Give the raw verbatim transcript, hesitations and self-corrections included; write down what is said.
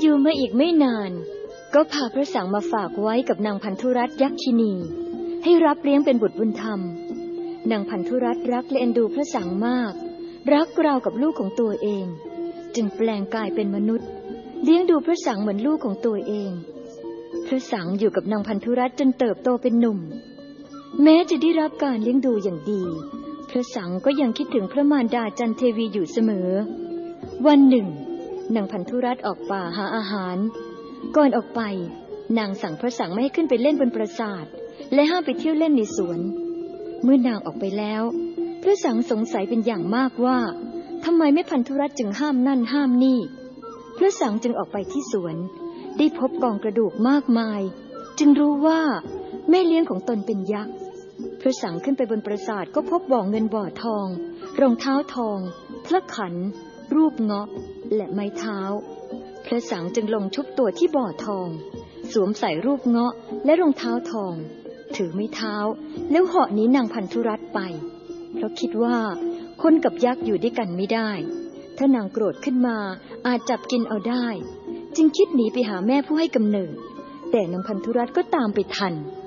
อยู่มาอีกไม่นานก็พาพระสังมาฝากไว้กับนางพันธุรัตน์ยักษินีให้รับเลี้ยงเป็นบุตรบุญธรรมนางพันธุรัตน์รักและเอ็นดูพระสังมากรักราวกับลูกของตัวเองจึงแปลงกายเป็นมนุษย์เลี้ยงดูพระสังเหมือนลูกของตัวเองพระสังอยู่กับนางพันธุรัตน์จนเติบโตเป็นหนุ่มแม้จะได้รับการเลี้ยงดูอย่างดีพระสังก็ยังคิดถึงพระมารดาจันเทวีอยู่เสมอวันหนึ่งนางพันธุรัตน์ออกป่าหาอาหารก่อนออกไปนางสั่งพระสังไม่ให้ขึ้นไปเล่นบนปราสาทและห้ามไปเที่ยวเล่นในสวนเมื่อนางออกไปแล้วพระสังสงสัยเป็นอย่างมากว่าทำไมแม่พันธุรัตน์จึงห้ามนั่นห้ามนี่พระสังจึงออกไปที่สวนได้พบกองกระดูกมากมายจึงรู้ว่าแม่เลี้ยงของตนเป็นยักษ์พระสังขึ้นไปบนปราสาทก็พบบ่อเงินบ่อทองรองเท้าทองพระขันรูปเงาะและไม้เท้าพระสังจึงลงชุบตัวที่บ่อทองสวมใส่รูปเงาะและรองเท้าทองถือไม้เท้าแล้วเหาะหนีนางพันธุรัตน์ไปเพราะคิดว่าคนกับยักษ์อยู่ด้วยกันไม่ได้ถ้านางโกรธขึ้นมาอาจจับกินเอาได้จึงคิดหนีไปหาแม่ผู้ให้กำเนิดแต่นางพันธุรัตน์ก็ตามไปทัน